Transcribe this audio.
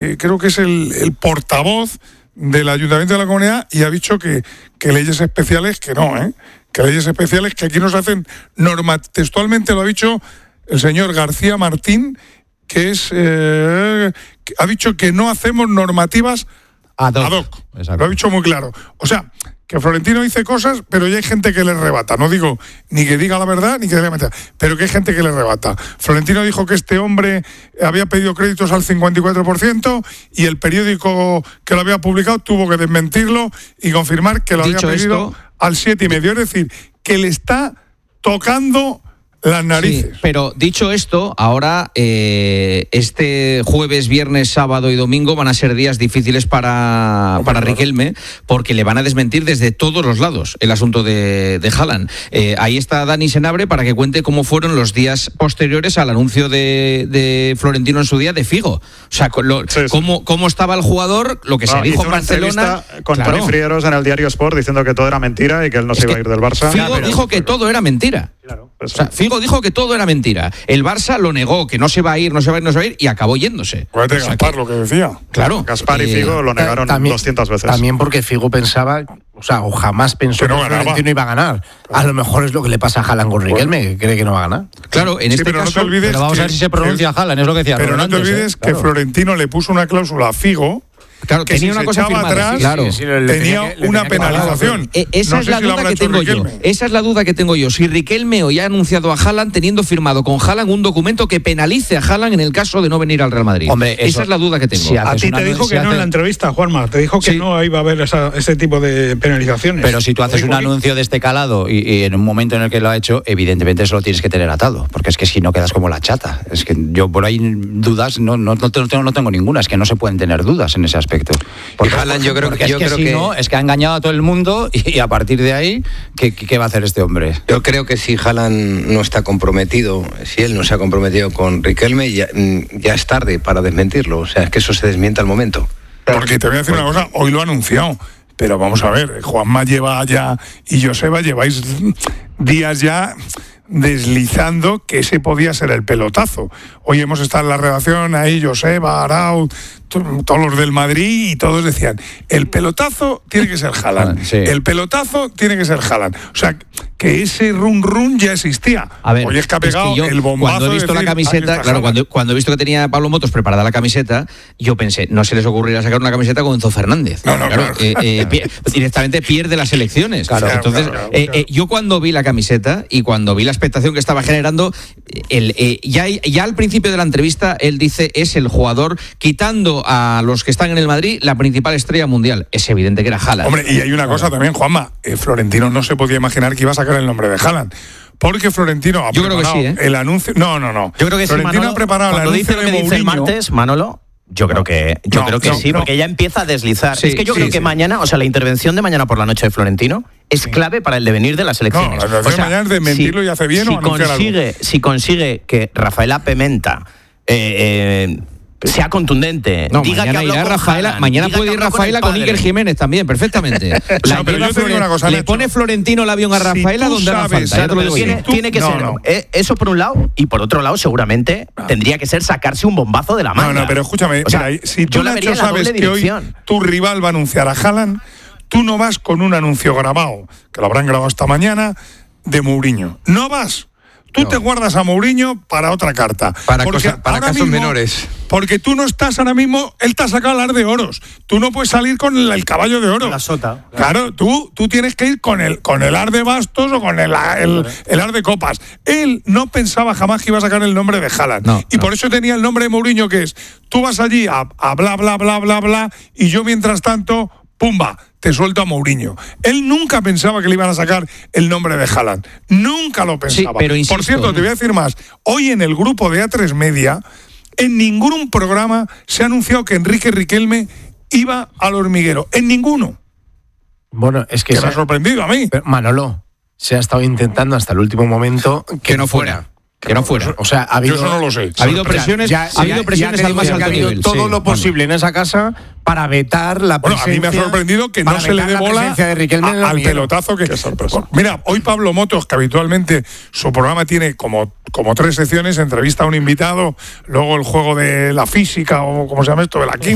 creo que es el portavoz del Ayuntamiento de la Comunidad, y ha dicho que leyes especiales que no, que leyes especiales que aquí nos hacen textualmente lo ha dicho el señor García Martín, que es ha dicho que no hacemos normativas ad hoc. Lo ha dicho muy claro. O sea, que Florentino dice cosas, pero ya hay gente que le rebata. No digo ni que diga la verdad, ni que diga mentira, pero que hay gente que le rebata. Florentino dijo que este hombre había pedido créditos al 54% y el periódico que lo había publicado tuvo que desmentirlo y confirmar que lo había pedido al 7,5%. Es decir, que le está tocando las narices. Sí, pero dicho esto, ahora este jueves, viernes, sábado y domingo van a ser días difíciles para Riquelme, porque le van a desmentir desde todos los lados el asunto de Haaland. Ahí está Dani Senabre para que cuente cómo fueron los días posteriores al anuncio de Florentino en su día de Figo. O sea, cómo estaba el jugador, lo que se dijo en Barcelona. Con Toni Frieros en el diario Sport diciendo que todo era mentira y que él no se iba a ir del Barça. Figo dijo que todo era mentira. Claro, o sea, Figo dijo que todo era mentira. El Barça lo negó, que no se va a ir, y acabó yéndose. Acuérdate de Gaspar, lo que decía. Claro. Gaspar y Figo lo negaron 200 veces. También porque Figo pensaba, o jamás pensó que Florentino iba a ganar. A lo mejor es lo que le pasa a Haaland con Riquelme, que cree que no va a ganar. Claro, en este caso. No te olvides pero vamos a ver si se pronuncia Haaland, es lo que decía. Pero no te olvides que Florentino le puso una cláusula a Figo. Claro, que tenía si una cosa firmada, atrás, tenía una penalización. Esa es la duda que tengo yo. Esa es la duda que tengo yo. Si Riquelme hoy ha anunciado a Haaland teniendo firmado con Haaland un documento que penalice a Haaland en el caso de no venir al Real Madrid. Hombre, esa es la duda que tengo. Si a ti te dijo que no en la entrevista, Juanma. Te dijo que no iba a haber ese tipo de penalizaciones. Pero si tú haces un anuncio de este calado y en un momento en el que lo ha hecho, evidentemente eso lo tienes que tener atado. Porque es que si no quedas como la chata. Es que yo por ahí dudas no tengo ninguna. Es que no se pueden tener dudas en ese aspecto. Haaland, yo creo que no, es que ha engañado a todo el mundo y a partir de ahí, ¿qué va a hacer este hombre? Yo creo que si Haaland no está comprometido, si él no se ha comprometido con Riquelme, ya es tarde para desmentirlo. O sea, es que eso se desmiente al momento. Porque te voy a decir una cosa, hoy lo ha anunciado, pero vamos a ver, Juanma lleva ya y Joseba lleváis días ya deslizando que ese podía ser el pelotazo. Hoy hemos estado en la redacción, ahí Joseba, Arau, todos los del Madrid, y todos decían, el pelotazo tiene que ser Haaland. Sí. El pelotazo tiene que ser Haaland. O sea, que ese run ya existía. A ver, hoy es que ha pegado el bombazo. Cuando he visto la camiseta, claro, cuando he visto que tenía Pablo Motos preparada la camiseta, yo pensé, no se les ocurrirá sacar una camiseta con Enzo Fernández. Claro. Directamente pierde las elecciones. Claro, entonces, yo cuando vi la camiseta y cuando vi la expectación que estaba generando, ya al principio de la entrevista él dice, es el jugador, quitando a los que están en el Madrid, la principal estrella mundial. Es evidente que era Haaland. Hombre, y hay una cosa también, Juanma, Florentino no se podía imaginar que iba a sacar el nombre de Haaland. Porque Florentino ha preparado el anuncio. No. Yo creo que Florentino sí, Manolo, ha preparado cuando el anuncio dice lo que dice el martes, Manolo. Yo creo que sí, porque ya empieza a deslizar. Es que yo creo que mañana, o sea, la intervención de mañana por la noche de Florentino es clave para el devenir de las elecciones. No, la intervención de mañana es de mentirlo y hace bien o anunciar algo. Si consigue que Rafaela Pimenta sea contundente, diga que habló con Rafaela, mañana puede ir Rafaela con Iker Jiménez también, perfectamente. Pero yo te digo una cosa, le pone Florentino el avión a Rafaela donde haga falta. Tiene que ser eso por un lado, y por otro lado seguramente tendría que ser sacarse un bombazo de la manga. No, pero escúchame, si tú, Nacho, sabes que hoy tu rival va a anunciar a Haaland, tú no vas con un anuncio grabado, que lo habrán grabado esta mañana, de Mourinho. No vas. Tú te guardas a Mourinho para otra carta. Para casos menores. Porque tú no estás ahora mismo, él te ha sacado el ar de oros. Tú no puedes salir con el caballo de oro. La sota. Claro, tú tienes que ir con el ar de bastos o con el ar de copas. Él no pensaba jamás que iba a sacar el nombre de Haaland. Por eso tenía el nombre de Mourinho, que es, tú vas allí a bla, bla, bla, bla, bla, y yo mientras tanto, pumba, te suelto a Mourinho. Él nunca pensaba que le iban a sacar el nombre de Haaland. Nunca lo pensaba. Sí, pero insisto, por cierto, te voy a decir más. Hoy en el grupo de A3 Media, en ningún programa se ha anunciado que Enrique Riquelme iba al Hormiguero. En ninguno. Bueno, es que me ha sorprendido a mí. Manolo, se ha estado intentando hasta el último momento que no fuera. Que no fuera. O sea, ha habido, yo eso no lo sé. Ha habido presiones, al más alto nivel. Todo lo posible en esa casa para vetar la presencia. A mí me ha sorprendido que no se le dé bola al pelotazo que... Qué sorpresa. Mira, hoy Pablo Motos, que habitualmente su programa tiene como 3 secciones, entrevista a un invitado, luego el juego de la física, o como se llama esto, de la química.